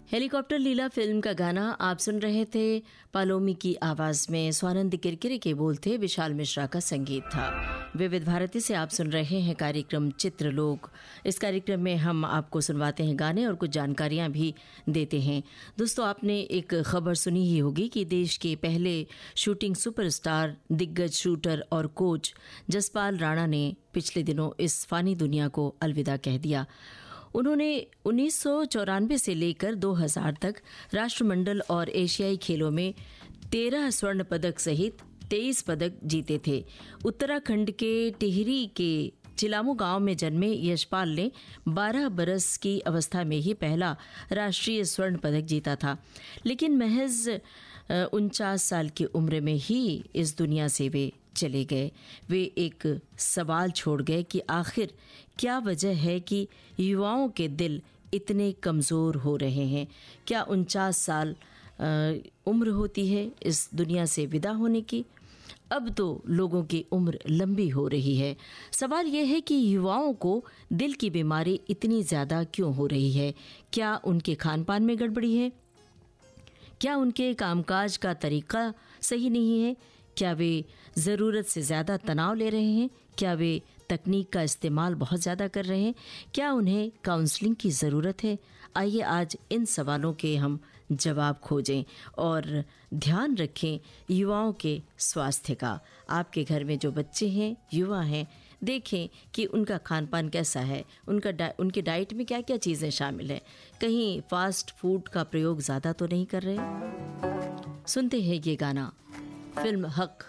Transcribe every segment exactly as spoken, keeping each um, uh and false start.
Helicopter लीला film का गाना आप सुन रहे थे। पालोमी की आवाज में स्वानंद किरकिरे के बोल थे, विशाल मिश्रा का संगीत था। विविध भारती से आप सुन रहे हैं कार्यक्रम चित्रलोक। इस कार्यक्रम में हम आपको सुनवाते हैं गाने और कुछ जानकारियां भी देते हैं। दोस्तों, आपने एक खबर सुनी ही होगी कि देश के पहले शूटिंग सुपरस्टार, दिग्गज शूटर और कोच जसपाल राणा ने पिछले दिनों इस फानी दुनिया को अलविदा कह दिया। उन्होंने उन्नीस सौ चौरानवे से लेकर दो हज़ार तक राष्ट्रमंडल और एशियाई खेलों में तेरह स्वर्ण पदक सहित तेईस पदक जीते थे। उत्तराखंड के टिहरी के चिलामू गांव में जन्मे यशपाल ने बारह बरस की अवस्था में ही पहला राष्ट्रीय स्वर्ण पदक जीता था, लेकिन महज उनचास साल की उम्र में ही इस दुनिया से वे चले गए। वे एक सवाल छोड़ गए कि आखिर क्या वजह है कि युवाओं के दिल इतने कमज़ोर हो रहे हैं। क्या उनचास साल उम्र होती है इस दुनिया से विदा होने की? अब तो लोगों की उम्र लंबी हो रही है। सवाल यह है कि युवाओं को दिल की बीमारी इतनी ज़्यादा क्यों हो रही है? क्या उनके खान पान में गड़बड़ी है? क्या उनके कामकाज का तरीका सही नहीं है? क्या वे ज़रूरत से ज़्यादा तनाव ले रहे हैं? क्या वे तकनीक का इस्तेमाल बहुत ज़्यादा कर रहे हैं? क्या उन्हें काउंसलिंग की ज़रूरत है? आइए आज इन सवालों के हम जवाब खोजें और ध्यान रखें युवाओं के स्वास्थ्य का। आपके घर में जो बच्चे हैं, युवा हैं, देखें कि उनका खान पान कैसा है, उनका डा, उनके डाइट में क्या क्या चीज़ें शामिल हैं। कहीं फास्ट फूड का प्रयोग ज़्यादा तो नहीं कर रहे? सुनते हैं ये गाना, फिल्म हक,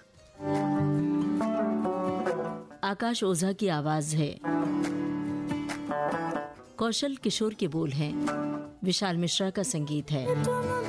आकाश ओझा की आवाज है, कौशल किशोर के बोल हैं, विशाल मिश्रा का संगीत है।